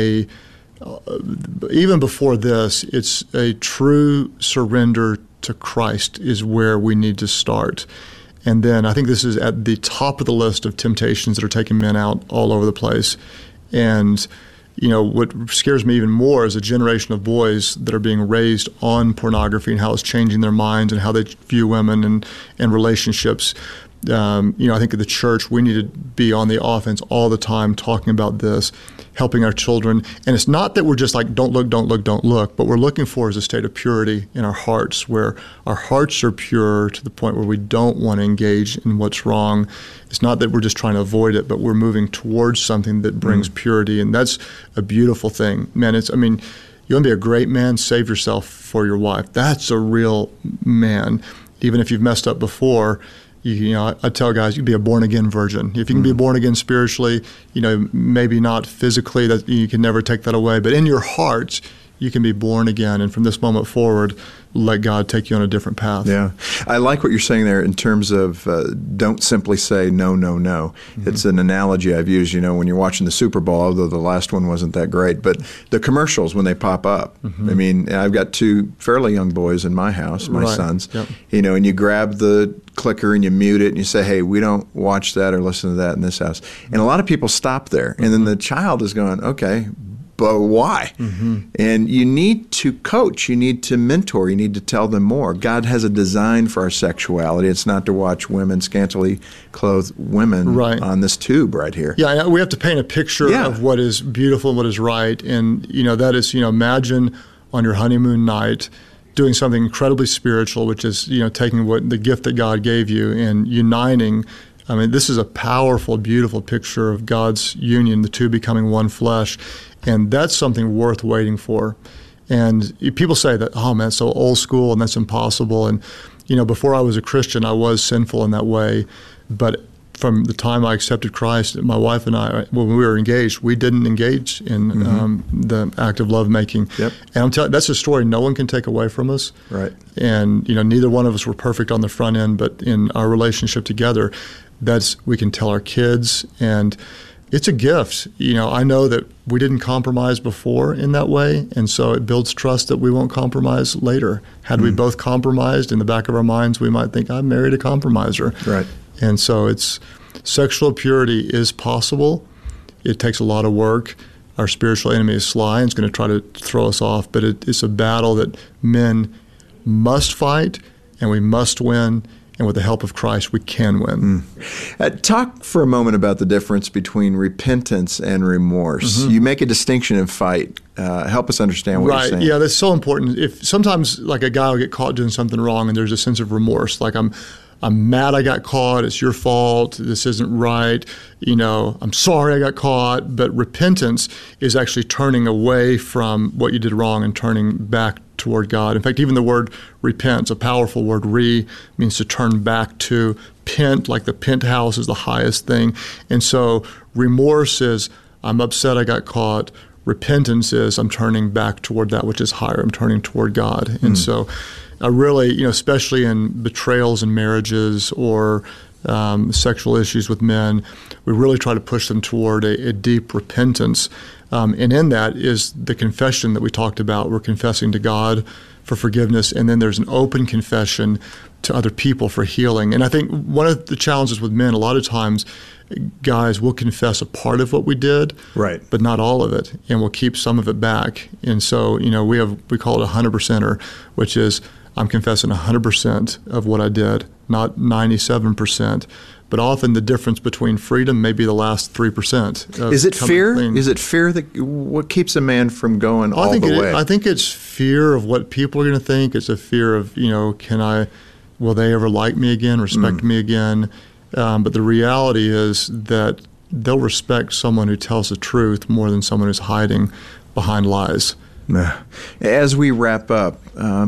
even before this, it's a true surrender to Christ is where we need to start. And then I think this is at the top of the list of temptations that are taking men out all over the place. And, what scares me even more is a generation of boys that are being raised on pornography and how it's changing their minds and how they view women and relationships. I think at the church, we need to be on the offense all the time, talking about this, helping our children. And it's not that we're just like, don't look, don't look, don't look. But we're looking for is a state of purity in our hearts, where our hearts are pure to the point where we don't want to engage in what's wrong. It's not that we're just trying to avoid it, but we're moving towards something that brings purity. And that's a beautiful thing. Man, you want to be a great man, save yourself for your wife. That's a real man. Even if you've messed up before, I tell guys, you can be a born-again virgin. If you can be born again spiritually, maybe not physically, that you can never take that away, but in your heart, you can be born again. And from this moment forward, let God take you on a different path. Yeah. I like what you're saying there in terms of don't simply say no, no, no. It's an analogy I've used, when you're watching the Super Bowl, although the last one wasn't that great, but the commercials when they pop up. I've got two fairly young boys in my house, my sons, and you grab the clicker and you mute it and you say, hey, we don't watch that or listen to that in this house. And a lot of people stop there. And then the child is going, okay, but why? And you need to coach, you need to mentor, you need to tell them more. God has a design for our sexuality. It's not to watch women, scantily clothed women on this tube right here. Yeah, we have to paint a picture of what is beautiful and what is right. And, that is, imagine on your honeymoon night doing something incredibly spiritual, which is, taking the gift that God gave you and uniting. This is a powerful, beautiful picture of God's union, the two becoming one flesh. And that's something worth waiting for. And people say that, oh man, it's so old school and that's impossible. And, before I was a Christian, I was sinful in that way. But from the time I accepted Christ, my wife and I, when we were engaged, we didn't engage in the act of lovemaking. And I'm telling you, that's a story no one can take away from us. Right. And, neither one of us were perfect on the front end, but in our relationship together, we can tell our kids, and it's a gift. I know that we didn't compromise before in that way, and so it builds trust that we won't compromise later. Had we both compromised, in the back of our minds, we might think, I married a compromiser. Right. And so sexual purity is possible. It takes a lot of work. Our spiritual enemy is sly and is going to try to throw us off, but it's a battle that men must fight, and we must win. And with the help of Christ, we can win. Talk for a moment about the difference between repentance and remorse. You make a distinction in fight. Help us understand what you're saying. Yeah, that's so important. If sometimes, like, a guy will get caught doing something wrong, and there's a sense of remorse, like I'm mad I got caught. It's your fault. This isn't right. I'm sorry I got caught. But repentance is actually turning away from what you did wrong and turning back toward God. In fact, even the word repent, it's a powerful word. Means to turn back to. Pent, like the penthouse, is the highest thing. And so remorse is, I'm upset I got caught. Repentance is, I'm turning back toward that which is higher. I'm turning toward God. And so I really, especially in betrayals in marriages or sexual issues with men. We really try to push them toward a deep repentance. And in that is the confession that we talked about. We're confessing to God for forgiveness, and then there's an open confession to other people for healing. And I think one of the challenges with men, a lot of times, guys will confess a part of what we did, right, but not all of it, and we'll keep some of it back. And so, we call it 100%er, which is I'm confessing 100% of what I did, not 97%. But often the difference between freedom may be the last 3%. Is it fear? Clean. Is it fear that what keeps a man from going all the way? I think it's fear of what people are going to think. It's a fear of, will they ever like me again, respect me again? But the reality is that they'll respect someone who tells the truth more than someone who's hiding behind lies. As we wrap up,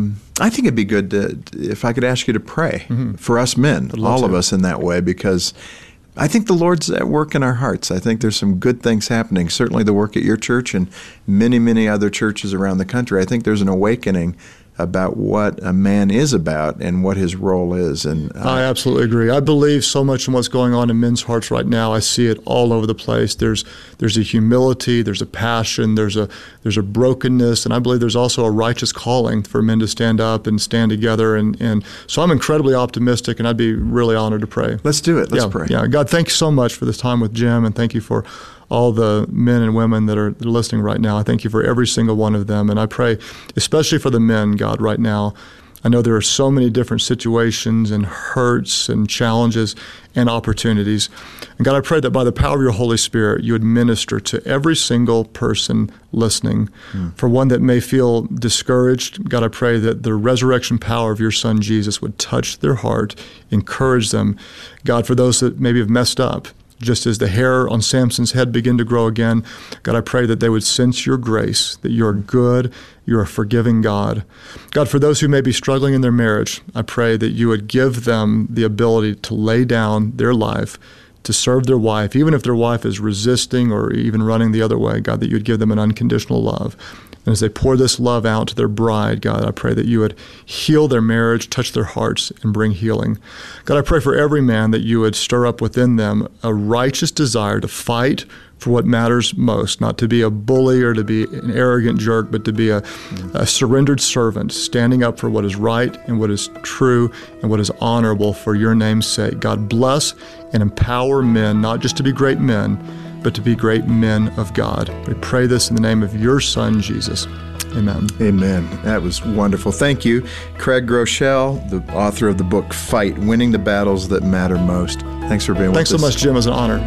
I think it'd be good if I could ask you to pray for us men, all of us in that way, because I think the Lord's at work in our hearts. I think there's some good things happening, certainly the work at your church and many, many other churches around the country. I think there's an awakening about what a man is about and what his role is. And I absolutely agree. I believe so much in what's going on in men's hearts right now. I see it all over the place. There's a humility, there's a passion, there's a brokenness, and I believe there's also a righteous calling for men to stand up and stand together. And so I'm incredibly optimistic, and I'd be really honored to pray. Let's do it. Let's pray. Yeah, God, thank you so much for this time with Jim, and thank you for all the men and women that are listening right now. I thank you for every single one of them. And I pray especially for the men, God, right now. I know there are so many different situations and hurts and challenges and opportunities. And God, I pray that by the power of your Holy Spirit, you would minister to every single person listening. For one that may feel discouraged, God, I pray that the resurrection power of your Son, Jesus, would touch their heart, encourage them. God, for those that maybe have messed up, just as the hair on Samson's head began to grow again, God, I pray that they would sense your grace, that you're good, you're a forgiving God. God, for those who may be struggling in their marriage, I pray that you would give them the ability to lay down their life, to serve their wife, even if their wife is resisting or even running the other way, God, that you would give them an unconditional love. And as they pour this love out to their bride, God, I pray that you would heal their marriage, touch their hearts, and bring healing. God, I pray for every man that you would stir up within them a righteous desire to fight for what matters most, not to be a bully or to be an arrogant jerk, but to be a surrendered servant, standing up for what is right and what is true and what is honorable for your name's sake. God, bless and empower men, not just to be great men, but to be great men of God. We pray this in the name of your Son, Jesus. Amen. Amen. That was wonderful. Thank you, Craig Groeschel, the author of the book, Fight, Winning the Battles That Matter Most. Thanks for being with us. Thanks so much, Jim. It was an honor.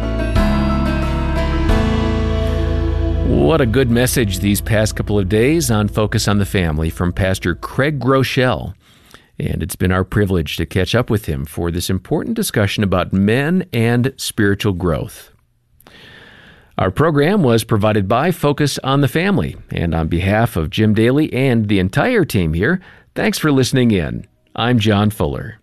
What a good message these past couple of days on Focus on the Family from Pastor Craig Groeschel. And it's been our privilege to catch up with him for this important discussion about men and spiritual growth. Our program was provided by Focus on the Family. And on behalf of Jim Daly and the entire team here, thanks for listening in. I'm John Fuller.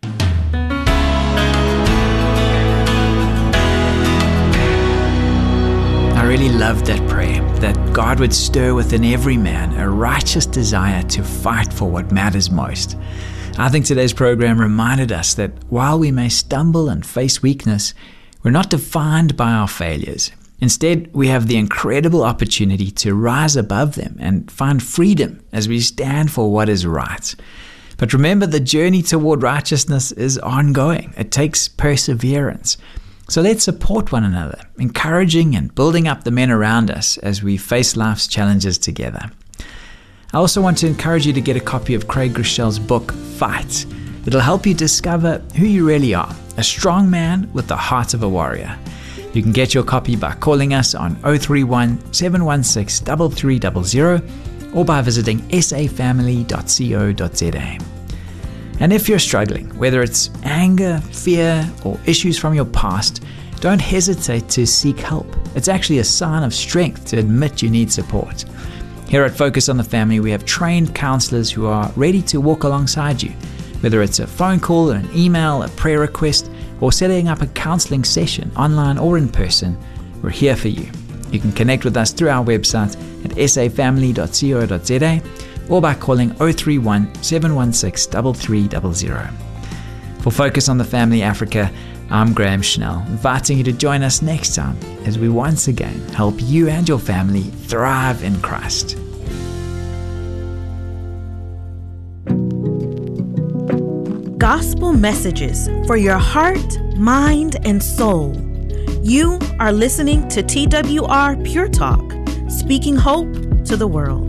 I really loved that prayer, that God would stir within every man a righteous desire to fight for what matters most. I think today's program reminded us that while we may stumble and face weakness, we're not defined by our failures. Instead, we have the incredible opportunity to rise above them and find freedom as we stand for what is right. But remember, the journey toward righteousness is ongoing. It takes perseverance. So let's support one another, encouraging and building up the men around us as we face life's challenges together. I also want to encourage you to get a copy of Craig Groeschel's book, Fight. It'll help you discover who you really are, a strong man with the heart of a warrior. You can get your copy by calling us on 031-716-3300 or by visiting safamily.co.za. And if you're struggling, whether it's anger, fear, or issues from your past, don't hesitate to seek help. It's actually a sign of strength to admit you need support. Here at Focus on the Family, we have trained counselors who are ready to walk alongside you. Whether it's a phone call, an email, a prayer request, or setting up a counseling session online or in person, we're here for you. You can connect with us through our website at safamily.co.za or by calling 031-716-3300. For Focus on the Family Africa, I'm Graham Schnell, inviting you to join us next time as we once again help you and your family thrive in Christ. Gospel messages for your heart, mind, and soul. You are listening to TWR Pure Talk, speaking hope to the world.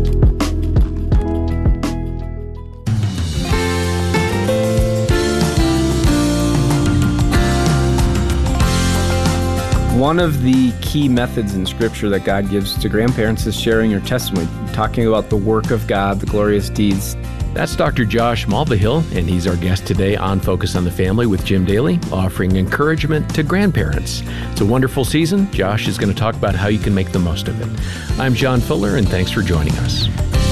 One of the key methods in Scripture that God gives to grandparents is sharing your testimony, talking about the work of God, the glorious deeds. That's Dr. Josh Mulvihill, and he's our guest today on Focus on the Family with Jim Daly, offering encouragement to grandparents. It's a wonderful season. Josh is going to talk about how you can make the most of it. I'm John Fuller, and thanks for joining us.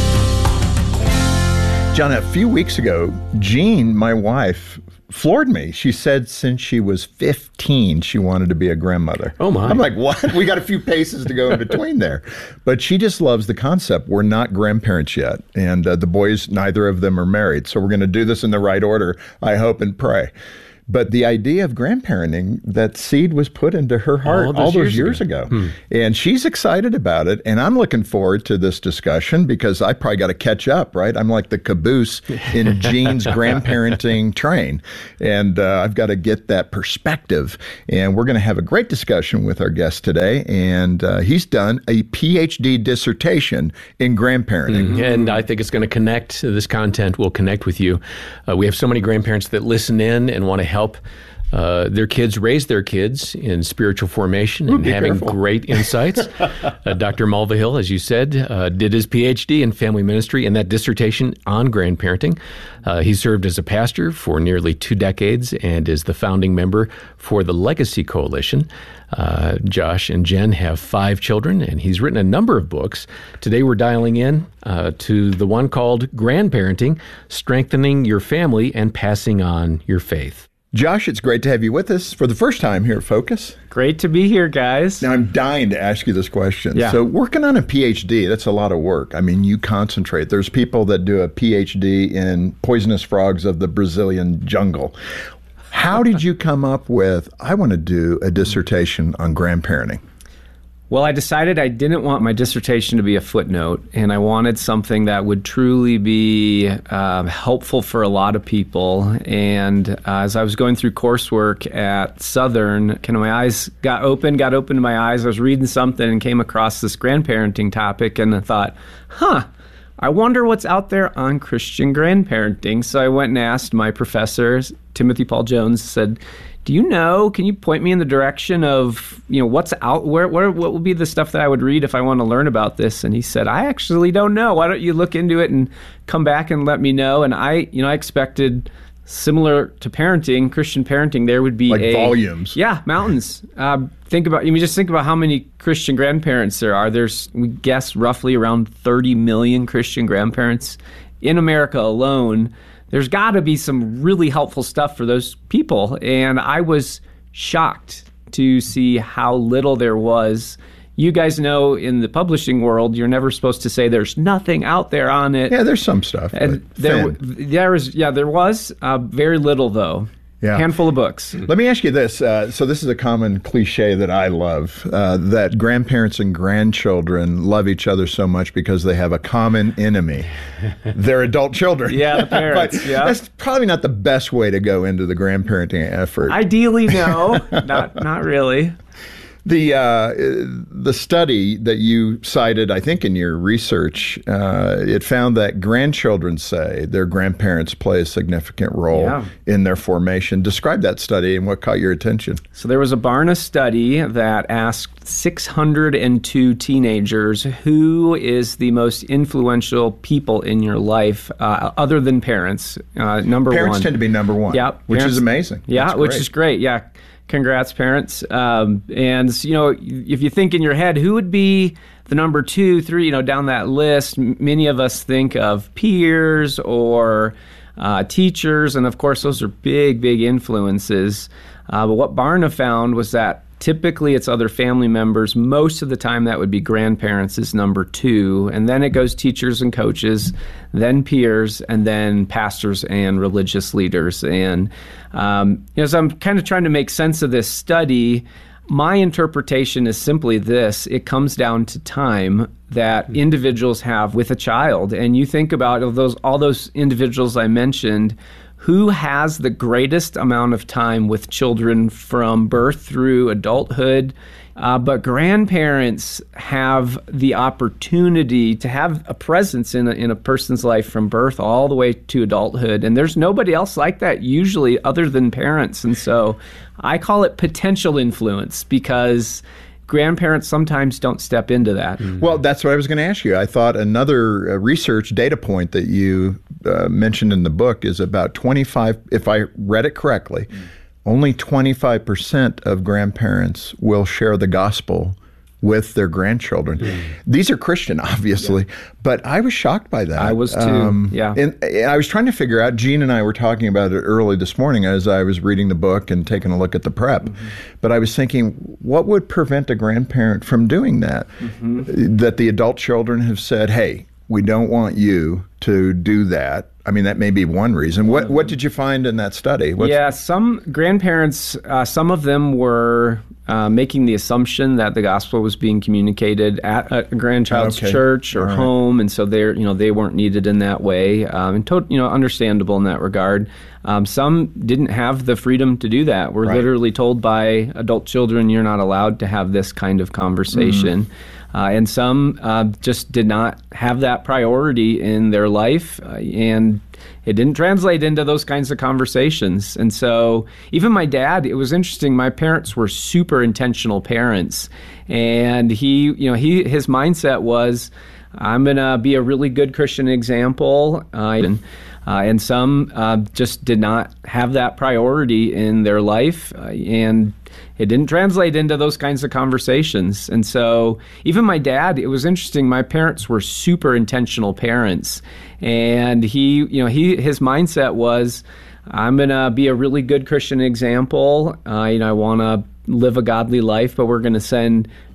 John, a few weeks ago, Jean, my wife, floored me. She said since she was 15, she wanted to be a grandmother. Oh, my. I'm like, what? We got a few paces to go in between there. But she just loves the concept. We're not grandparents yet. And the boys, neither of them are married. So we're going to do this in the right order, I hope and pray. But the idea of grandparenting, that seed was put into her heart all those years ago. And she's excited about it. And I'm looking forward to this discussion because I probably got to catch up, right? I'm like the caboose in Jean's grandparenting train. And I've got to get that perspective. And we're going to have a great discussion with our guest today. And he's done a PhD dissertation in grandparenting. And I think it's going to connect. This content will connect with you. We have so many grandparents that listen in and want to help their kids raise their kids in spiritual formation and having great insights. Dr. Mulvihill, as you said, did his PhD in family ministry and that dissertation on grandparenting. He served as a pastor for nearly 2 decades and is the founding member for the Legacy Coalition. Josh and Jen have 5 children, and he's written a number of books. Today we're dialing in to the one called Grandparenting, Strengthening Your Family and Passing on Your Faith. Josh, it's great to have you with us for the first time here at Focus. Great to be here, guys. Now, I'm dying to ask you this question. Yeah. So working on a PhD, that's a lot of work. I mean, you concentrate. There's people that do a PhD in poisonous frogs of the Brazilian jungle. How did you come up with, I want to do a dissertation on grandparenting? Well, I decided I didn't want my dissertation to be a footnote, and I wanted something that would truly be helpful for a lot of people. And as I was going through coursework at Southern, kind of my eyes got open to my eyes. I was reading something and came across this grandparenting topic, and I thought, I wonder what's out there on Christian grandparenting. So I went and asked my professor, Timothy Paul Jones, said, do you know, can you point me in the direction of, what's out, what will be the stuff that I would read if I want to learn about this? And he said, I actually don't know. Why don't you look into it and come back and let me know? And I expected, similar to parenting, Christian parenting, there would be volumes. Yeah, mountains. Think about how many Christian grandparents there are. We guess roughly around 30 million Christian grandparents in America alone. There's got to be some really helpful stuff for those people. And I was shocked to see how little there was. You guys know in the publishing world, you're never supposed to say there's nothing out there on it. Yeah, there's some stuff. And there was very little, though. Yeah. Handful of books. Let me ask you this. So this is a common cliche that I love, that grandparents and grandchildren love each other so much because they have a common enemy. Their adult children. Yeah, the parents. Yeah. That's probably not the best way to go into the grandparenting effort. Ideally, no. Not really. The study that you cited, I think in your research, it found that grandchildren say their grandparents play a significant role in their formation. Describe that study and what caught your attention. So there was a Barna study that asked 602 teenagers, who is the most influential people in your life other than parents? Number one. Parents tend to be number one, which is amazing. Yeah, which is great. Yeah. Congrats, parents. And, if you think in your head, who would be the number 2, 3, down that list? Many of us think of peers or teachers. And of course, those are big, big influences. But what Barna found was that Typically, it's other family members. Most of the time, that would be grandparents is number 2. And then it goes teachers and coaches, then peers, and then pastors and religious leaders. And as I'm kind of trying to make sense of this study, my interpretation is simply this. It comes down to time that individuals have with a child. And you think about all those individuals I mentioned, who has the greatest amount of time with children from birth through adulthood? But grandparents have the opportunity to have a presence in a person's life from birth all the way to adulthood. And there's nobody else like that usually other than parents. And so I call it potential influence because grandparents sometimes don't step into that. Well, that's what I was going to ask you. I thought another research data point that you mentioned in the book is about 25, if I read it correctly, only 25% of grandparents will share the gospel with their grandchildren. These are Christian, obviously, but I was shocked by that. I was too, yeah. And I was trying to figure out, Gene and I were talking about it early this morning as I was reading the book and taking a look at the prep, but I was thinking, what would prevent a grandparent from doing that? That the adult children have said, hey, we don't want you to do that. I mean, that may be one reason. What did you find in that study? Some grandparents, some of them were making the assumption that the gospel was being communicated at a grandchild's church or home, and so they weren't needed in that way, and understandable in that regard. Some didn't have the freedom to do that. We're literally told by adult children, you're not allowed to have this kind of conversation. And some just did not have that priority in their life, and it didn't translate into those kinds of conversations. And so even my dad, it was interesting, my parents were super intentional parents, and his mindset was, I'm going to be a really good Christian example. And some just did not have that priority in their life, and it didn't translate into those kinds of conversations. And so even my dad, it was interesting, my parents were super intentional parents, and his mindset was, I'm going to be a really good Christian example. I want to live a godly life, but we're going to send